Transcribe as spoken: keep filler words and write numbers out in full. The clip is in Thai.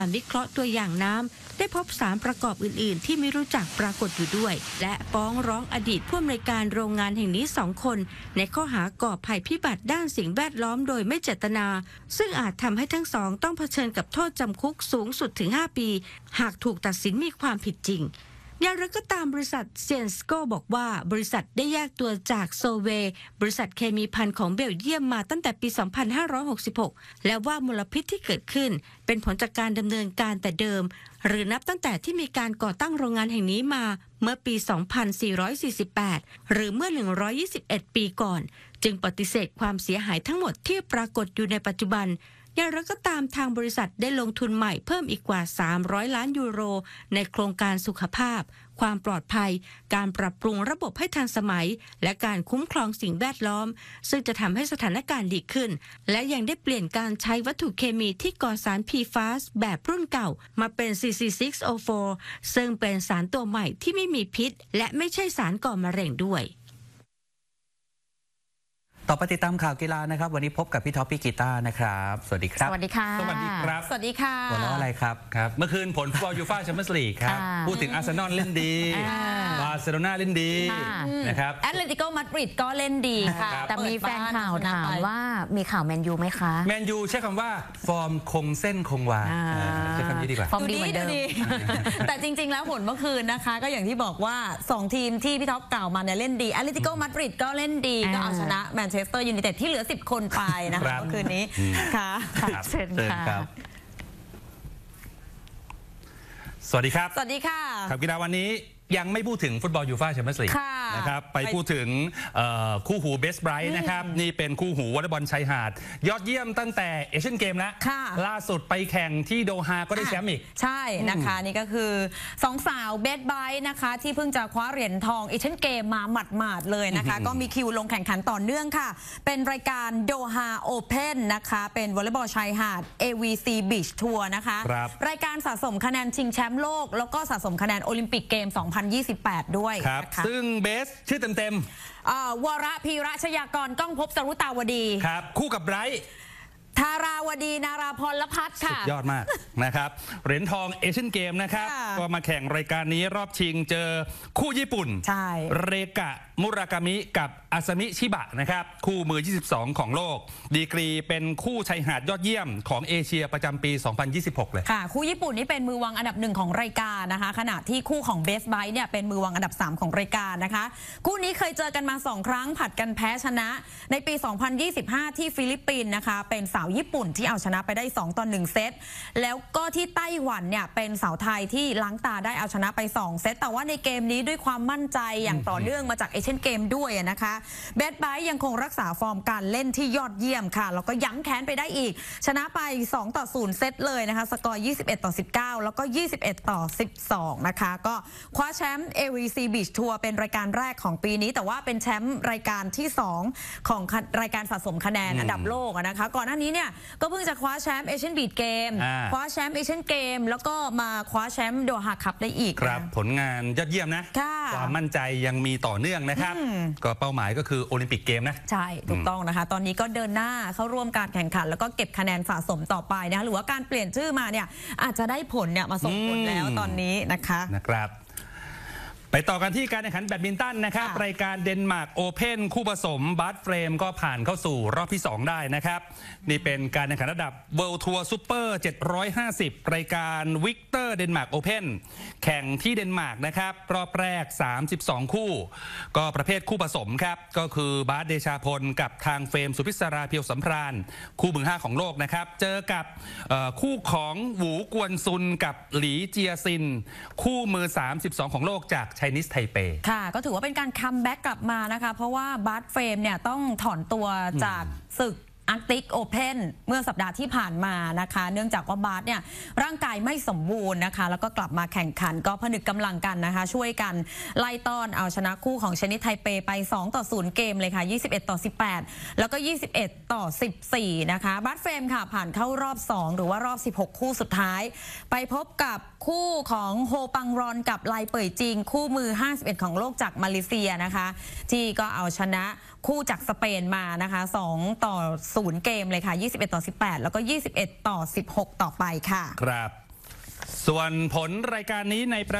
การวิเคราะห์ตัวอย่างน้ำได้พบสารประกอบอื่นๆที่ไม่รู้จักปรากฏอยู่ด้วยและฟ้องร้องอดีตผู้อำนวยการโรงงานแห่งนี้สองคนในข้อหาก่อภัยพิบัติด้านสิ่งแวดล้อมโดยไม่เจตนาซึ่งอาจทำให้ทั้งสองต้องเผชิญกับโทษจำคุกสูงสุดถึงห้าปีหากถูกตัดสินมีความผิดจริงอย่างไรก็ตามบริษัทเซนสโกบอกว่าบริษัทได้แยกตัวจากโซเวบริษัทเคมีภัณฑ์ของเบลเยียมมาตั้งแต่ปี สองพันห้าร้อยหกสิบหก และว่ามลพิษที่เกิดขึ้นเป็นผลจากการดำเนินการแต่เดิมหรือนับตั้งแต่ที่มีการก่อตั้งโรงงานแห่งนี้มาเมื่อปี สองพันสี่ร้อยสี่สิบแปด หรือเมื่อ หนึ่งร้อยยี่สิบเอ็ด ปีก่อนจึงปฏิเสธความเสียหายทั้งหมดที่ปรากฏอยู่ในปัจจุบันอย่างไรก็ตามทางบริษัทได้ลงทุนใหม่เพิ่มอีกกว่าสามร้อยล้านยูโรในโครงการสุขภาพความปลอดภัยการปรับปรุงระบบให้ทันสมัยและการคุ้มครองสิ่งแวดล้อมซึ่งจะทำให้สถานการณ์ดีขึ้นและยังได้เปลี่ยนการใช้วัตถุเคมีที่ก่อสาร พี แฟ เอ เอส แบบรุ่นเก่ามาเป็น ซี ซี หก ศูนย์ สี่ ซึ่งเป็นสารตัวใหม่ที่ไม่มีพิษและไม่ใช่สารก่อมะเร็งด้วยต่อไปติดตามข่าวกีฬานะครับวันนี้พบกับพี่ท็อปพี่กีตาร์นะครับสวัสดีครับสวัสดีค่ะสวัสดีครับสวัสดีค่ะหัวเราะอะไรครับครับเมื่อคืนผลฟุตบอลยูฟ่าแชมเปี้ยนส์ลีกครับพูดถึงอาร์เซนอลเล่นดีบาร์เซโลนาเล่นดีนะครับแอตเลติโกมาดริดก็เล่นดีค่ะแต่มีแฟนข่าวถามว่ามีข่าวแมนยูไหมคะแมนยูใช้คำว่าฟอร์มคงเส้นคงวาใช้คำนี้ดีกว่าฟอร์มดีเหมือนเดิมแต่จริงๆแล้วผลเมื่อคืนนะคะก็อย่างที่บอกว่าสองทีมที่พี่ท็อปกล่าวมาเนี่ยเล่นดีแอตเลติโกมาดริดก็เล่นดีก็เอาชนะแมนเชสเตอร์ยูไนเต็ดที่เหลือสิบคนไปนะคะเมื่อคืนนี้ค่ะเชิญค่ะสวัสดีครับสวัสดีค่ะข่าวกีฬาวันนี้ยังไม่พูดถึงฟุตบอลยูฟ่าแชมเปี้ยนส์ลีกนะครับไปพูดถึงคู่หูเบสไบรท์นะครับนี่เป็นคู่หูวอลเลย์บอลชายหาดยอดเยี่ยมตั้งแต่เอเชียนเกมแล้วล่าสุดไปแข่งที่โดฮาก็ได้แชมป์อีกใช่นะคะนี่ก็คือสองสาวเบสไบรท์นะคะที่เพิ่งจะคว้าเหรียญทองเอเชียนเกมมาหมาดๆเลยนะคะก็มีคิวลงแข่งขันต่อเนื่องค่ะเป็นรายการโดฮาโอเพ่นนะคะเป็นวอลเลย์บอลชายหาด เอ วี ซี Beach Tour นะคะรายการสะสมคะแนนชิงแชมป์โลกแล้วก็สะสมคะแนนโอลิมปิกเกม สองพันยี่สิบแปด ด้วยครับซึ่งเบสชื่อเต็มๆวรพีระชยากรก้องภพสรุตาวดีครับคู่กับไบรท์ธาราวดีนาราพรละพัฒน์ค่ะสุดยอดมากนะครับเหรียญทองเอเชียนเกมนะครับก็มาแข่งรายการนี้รอบชิงเจอคู่ญี่ปุ่นใช่เรกะมุรากามิกับอาซามิชิบะนะครับคู่มือยี่สิบสองของโลกดีกรีเป็นคู่ชายหาดยอดเยี่ยมของเอเชียประจำปี สองพันยี่สิบหก เลยค่ะคู่ญี่ปุ่นนี่เป็นมือวางอันดับหนึ่งของรายการนะคะขณะที่คู่ของเบสไบท์เนี่ยเป็นมือวางอันดับสามของรายการนะคะคู่นี้เคยเจอกันมาสองครั้งผัดกันแพ้ชนะในปี สองพันยี่สิบห้า ที่ฟิลิปปินส์นะคะเป็นสาวญี่ปุ่นที่เอาชนะไปได้สองต่อหนึ่งเซตแล้วก็ที่ไต้หวันเนี่ยเป็นสาวไทยที่ล้างตาได้เอาชนะไปสองเซตแต่ว่าในเกมนี้ด้วยความมั่นใจอย่างต่อเนื่องมาจากเอเชียนเกมด้วยนะคะเบสไบท์ยังคงรักษาฟอร์มการเล่นที่ยอดเยี่ยมค่ะแล้วก็ยั้งแค้นไปได้อีกชนะไปสองต่อศูนย์เซตเลยนะคะสกอร์ยี่สิบเอ็ดต่อสิบเก้าแล้วก็ยี่สิบเอ็ดต่อสิบสองนะคะก็คว้าแชมป์ เอ วี ซี Beach Tour เป็นรายการแรกของปีนี้แต่ว่าเป็นแชมป์รายการที่สองของรายการสะสมคะแนนอันดับโลกนะคะก่อนหน้านี้เนี่ยก็เพิ่งจะคว้าแชมป์เอเชียนบีชเกมคว้าแชมป์เอเชียนเกมแล้วก็มาคว้าแชมป์โดฮาคัพได้อีกครับผลงานยอดเยี่ยมนะความมั่นใจยังมีต่อเนื่องนะครับก็เป้าหมายก็คือโอลิมปิกเกมนะใช่ถูกต้องนะคะตอนนี้ก็เดินหน้าเข้าร่วมการแข่งขันแล้วก็เก็บคะแนนสะสมต่อไปนะหรือว่าการเปลี่ยนชื่อมาเนี่ยอาจจะได้ผลเนี่ยมาส่งผลแล้วตอนนี้นะคะนะครับไปต่อกันที่การแข่งขันแบดมินตันนะครับรายการเดนมาร์กโอเพ่นคู่ผสมบาสเฟรมก็ผ่านเข้าสู่รอบที่สองได้นะครับนี่เป็นการแข่งขันระดับ World Tour Super เจ็ดร้อยห้าสิบรายการวิกเตอร์เดนมาร์กโอเพ่นแข่งที่เดนมาร์กนะครับรอบแรกสามสิบสองคู่ก็ประเภทคู่ผสมครับก็คือบาสเดชาพลกับทางเฟรมสุพิศราเพียวสัมพรานคู่มือห้าของโลกนะครับเจอกับคู่ของหวูกวนซุนกับหลีเจียซินคู่มือสามสิบสองของโลกจากไชนีสไทเปค่ะก็ถือว่าเป็นการคัมแบ็กกลับมานะคะเพราะว่าบาสเฟรมเนี่ยต้องถอนตัวจากศึกอาร์กติกโอเพ่นเมื่อสัปดาห์ที่ผ่านมานะคะเนื่องจากว่าบาสเนี่ยร่างกายไม่สมบูรณ์นะคะแล้วก็กลับมาแข่งขันก็ผนึกกำลังกันนะคะช่วยกันไล่ต้อนเอาชนะคู่ของชนิดไทเปไปสองต่อศูนย์เกมเลยค่ะยี่สิบเอ็ดต่อสิบแปดแล้วก็ยี่สิบเอ็ดต่อสิบสี่นะคะบาสเฟรมค่ะผ่านเข้ารอบสองหรือว่ารอบสิบหกคู่สุดท้ายไปพบกับคู่ของโฮปังรอนกับไลเป่ยจิงคู่มือห้าสิบเอ็ดของโลกจากมาเลเซียนะคะที่ก็เอาชนะคู่จากสเปนมานะคะสองต่อศูนย์เกมเลยค่ะยี่สิบเอ็ดต่อสิบแปดแล้วก็ยี่สิบเอ็ดต่อสิบหกต่อไปค่ะครับส่วนผลรายการนี้ในประ